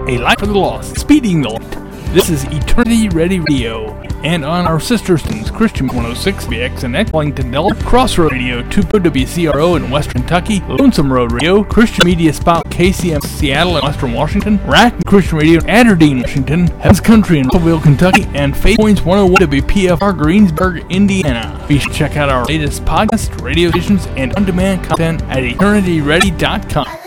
A Life for the Lost, Speeding the Light. This is Eternity Ready Radio. And on our sister stations, Christian 106 BX and Wellington Delta, Crossroad Radio, Tupelo WCRO in Western Kentucky, Lonesome Road Radio, Christian Media Spot KCM Seattle and Western Washington, Rack Christian Radio in Aberdeen, Washington, Heaven's Country in Russellville, Kentucky, and Faith Points 101 WPFR Greensburg, Indiana. Be sure to check out our latest podcast, radio stations, and on-demand content at eternityready.com.